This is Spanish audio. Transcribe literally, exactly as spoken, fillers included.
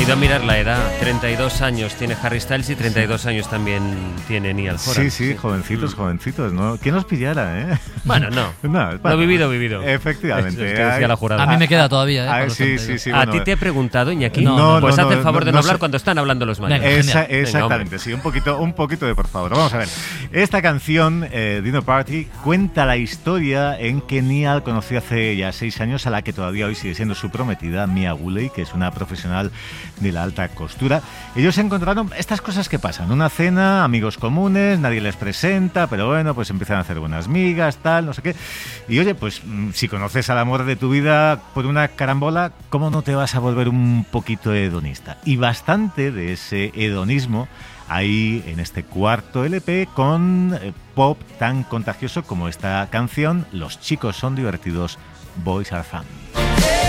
He ido a mirar la edad, treinta y dos años tiene Harry Styles y treinta y dos años también tiene Niall Horan. Sí, sí, sí, jovencitos, jovencitos, ¿no? ¿Quién nos pillara, eh? Bueno, no. no Lo vivido, vivido. Efectivamente. Es que decía la jurada. A mí me queda todavía, ¿eh? Ah, sí, sí, sí. ¿A Bueno, ti te he preguntado, Iñaki? No, no, pues no, haz el no, favor no, de no, no hablar sé. cuando están hablando los mayores. Venga, Esa, genial. exactamente, Venga, sí, un poquito, un poquito de por favor. Vamos a ver. Esta canción, eh, Dino Party, cuenta la historia en que Niall conoció hace ya seis años a la que todavía hoy sigue siendo su prometida, Mia Woolley, que es una profesional de la alta costura. Ellos se encontraron estas cosas que pasan, una cena, amigos comunes, nadie les presenta, pero bueno, pues empiezan a hacer buenas migas, tal, no sé qué. Y oye, pues si conoces al amor de tu vida por una carambola, ¿cómo no te vas a volver un poquito hedonista? Y bastante de ese hedonismo hay en este cuarto L P con eh, pop tan contagioso como esta canción, Los chicos son divertidos, Boys are fun.